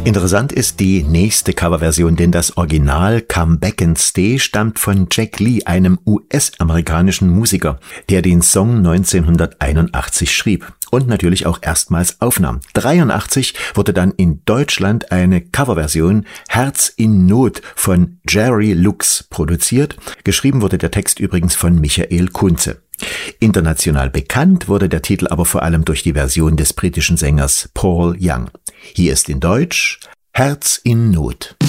Interessant ist die nächste Coverversion, denn das Original Come Back and Stay stammt von Jack Lee, einem US-amerikanischen Musiker, der den Song 1981 schrieb und natürlich auch erstmals aufnahm. 1983 wurde dann in Deutschland eine Coverversion Herz in Not von Jerry Lux produziert. Geschrieben wurde der Text übrigens von Michael Kunze. International bekannt wurde der Titel aber vor allem durch die Version des britischen Sängers Paul Young. Hier ist in Deutsch Herz in Not.